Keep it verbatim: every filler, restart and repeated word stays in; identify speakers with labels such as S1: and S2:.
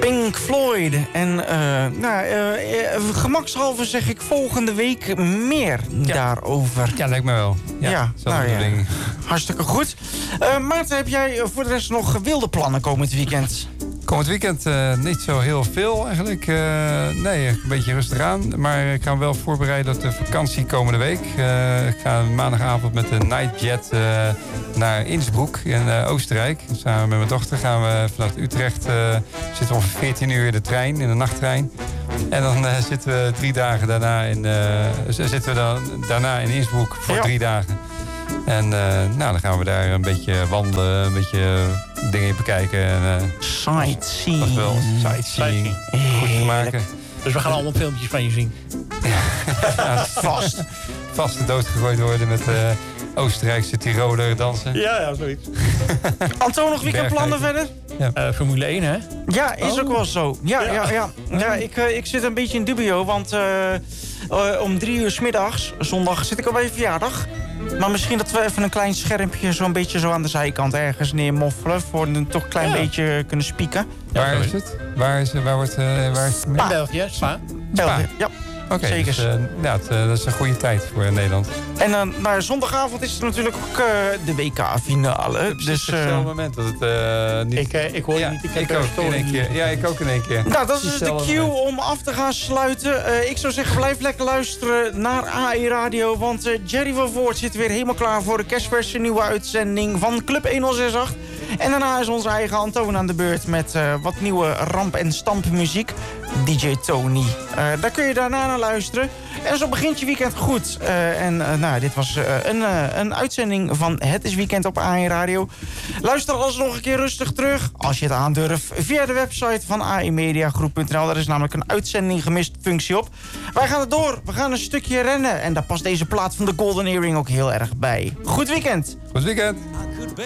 S1: Pink Floyd. En uh, nou, uh, gemakshalve zeg ik volgende week meer ja. daarover.
S2: Ja, lijkt me wel. Ja,
S1: ja, nou, ja. Hartstikke goed. Uh, Maarten, heb jij voor de rest nog wilde plannen komend weekend?
S2: Komend weekend uh, niet zo heel veel eigenlijk. Uh, nee, een beetje rustig aan. Maar ik ga me wel voorbereiden op de vakantie komende week. Uh, ik ga maandagavond met de Nightjet uh, naar Innsbruck in uh, Oostenrijk. Samen met mijn dochter gaan we vanuit Utrecht. Uh, zitten we ongeveer veertien uur in de trein, in de nachttrein. En dan uh, zitten we drie dagen daarna in, uh, zitten we dan, daarna in Innsbruck voor ja. drie dagen. En uh, nou, dan gaan we daar een beetje wandelen, een beetje uh, dingen bekijken. En, uh,
S1: sightseeing.
S2: Dat wel, sightseeing. Goed te maken.
S3: Dus we gaan allemaal filmpjes van je zien.
S2: Ja, vast. Vast de dood gegooid worden met uh, Oostenrijkse Tiroler dansen.
S3: Ja, ja, zoiets.
S1: Anton, nog weekendplannen verder?
S3: Ja. Uh, Formule één, hè?
S1: Ja, is oh. ook wel zo. Ja, ja. ja, ja. ja ik, uh, ik zit een beetje in dubio, want uh, uh, om drie uur 's middags, zondag, zit ik al bij je verjaardag. Maar misschien dat we even een klein schermpje zo'n beetje zo aan de zijkant ergens neermoffelen. Voor een toch een klein ja. beetje kunnen spieken.
S2: Ja, waar is het? Waar, is, waar wordt uh, waar is het?
S3: In België, Spa.
S1: België, ja.
S2: Oké, okay, dus, uh, ja, het, uh, dat is een goede tijd voor Nederland.
S1: En uh, nou, zondagavond is er natuurlijk ook uh, de W K-finale. Dus
S2: op hetzelfde uh, moment dat het uh, niet...
S3: Ik, uh, ik hoor je ja, niet. Ik,
S2: ik ook in één keer. Ja, ik ook in één keer.
S1: Nou, dat is dus de cue om af te gaan sluiten. Uh, ik zou zeggen, blijf lekker luisteren naar A E Radio. Want uh, Jerry van Voort zit weer helemaal klaar voor de kerstverse nieuwe uitzending van Club honderdzesentig. En daarna is onze eigen Antoon aan de beurt met uh, wat nieuwe ramp- en stampmuziek. D J Tony. Uh, daar kun je daarna naar luisteren. En zo begint je weekend goed. Uh, en uh, nou, dit was uh, een, uh, een uitzending van Het is Weekend op A E Radio. Luister alles nog een keer rustig terug, als je het aandurft, via de website van A E Media Groep punt n l. Daar is namelijk een uitzending gemist functie op. Wij gaan het door. We gaan een stukje rennen. En daar past deze plaat van de Golden Earring ook heel erg bij. Goed weekend.
S2: Goed weekend.